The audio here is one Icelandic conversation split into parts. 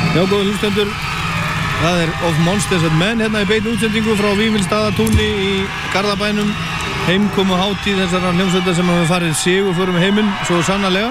Já, góðu hlustendur, það Of Monsters and Men hérna í beinni útsendingu frá Vífilsstaðatúni í Garðabænum, heimkomu hátíð þessara hljómsveitar sem hafa farið sigur fyrir með heiminn, svo sannarlega.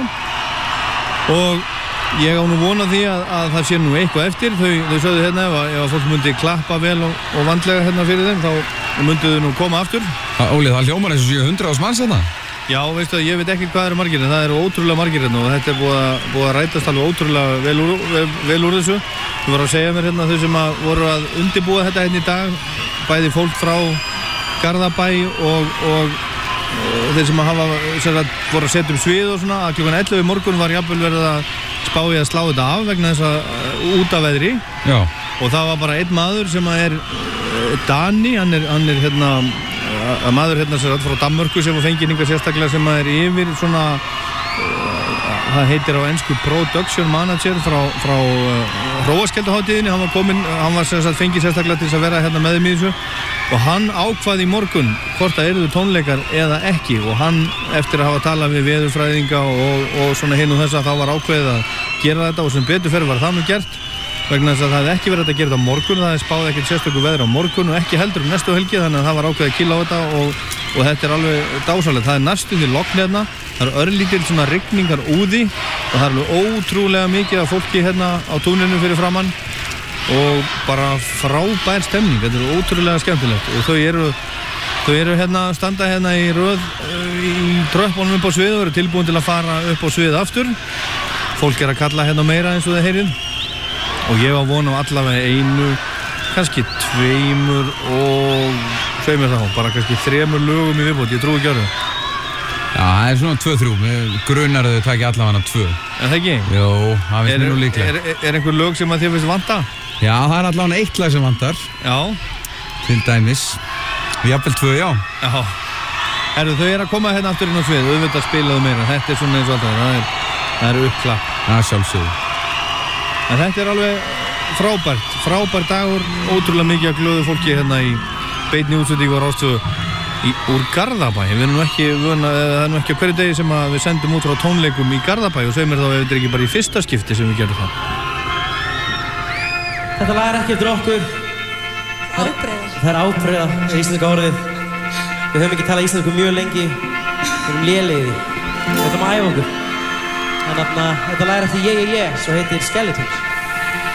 Og ég á nú vona því að það sé nú eitthvað eftir. Þau sögðu hérna ef fólk myndi klappa vel og vandlega hérna fyrir þeim, þá myndu þau nú koma aftur. Óli, það hljómar eins og 100 manns hérna. Já, veistu það, ég veit ekki hvað margir, en það eru ótrúlega margir hérna og þetta búið að rætast alveg ótrúlega vel úr þessu. Þú voru að segja mér hérna þau sem voru að undirbúa þetta hérna í dag, bæði fólk frá Garðabæ og þeir sem voru að setja upp svið og svona, að klukkan 11 morgun var jafnvel verið að spá í að slá þetta af vegna þess að útaveðri. Já. Og það var bara einn maður sem er Dani, hann er hérna að maður hérna sér frá Danmörku sem fengið hingað sérstaklega sem er yfir svona það heitir á ensku production manager frá Hróarskelduhátíðinni. Hann var fengið sérstaklega til þess að vera hérna með í þessu og hann ákvað í morgun hvort það yrðu tónleikar eða ekki og hann eftir að hafa talað við veðurfræðinga og svona hinn og þess að þá var ákveðið að gera þetta og sem betur fyrir var það nú gert vegna þess að það hefði ekki verið að gera þetta á morgun, það hefði spáð ekkert sérstöku veður á morgun og ekki heldur næstu helgi, þannig að það var ákveðið að kýla á þetta og þetta er alveg dásalegt. Það er næstu því logn hérna, það er örlítil svona rigningar úði og það er alveg ótrúlega mikið af fólki hérna á túninu fyrir framann og bara frábær stemning, þetta er ótrúlega skemmtilegt og þau eru hérna, standa hérna í röð í tröppunum upp á svið og eru tilbúin til að fara upp á svið aftur. Fólk er að kalla hérna meira eins og það heyrið. Og ég var von á allavega einu, kannski 2 og segir mér þá, bara kannski 3 lögum í viðbót, ég trúi ekki á það. Já, það er svona 2-3, við grunar að þau taki allavega 2. En það ekki? Jó, það finnst mér nú líklega. Er einhver lög sem að þér finnst vanta? Já, það er allavega 1 lag sem vantar. Já. Til dæmis. Jafnvel 2, já. Já. Þau að koma hérna aftur inn á svið, auðvitað spilaðu meira, þetta er svona eins og alltaf, það er uppklapp. Já, sjálfsögðu. En þetta er alveg frábær dagur, ótrúlega mikið að glöðu fólki hérna í beinni útsendingu á Rástvö úr Garðabæ. Við erum nú ekki það er nú ekki á hverju degi sem að við sendum út frá tónleikum í Garðabæ og segir mér þá ef þetta er ekki bara í fyrsta skipti sem við gerum það. Þetta lag er ekki eftir okkur. Það er ábreiða, íslenska orðið. Við höfum ekki talað íslensku mjög lengi. Við erum lélegir. Við ætlum að æfa okkur. Þannig að þetta lag er eftir Yeah, svo heitir Skeletons.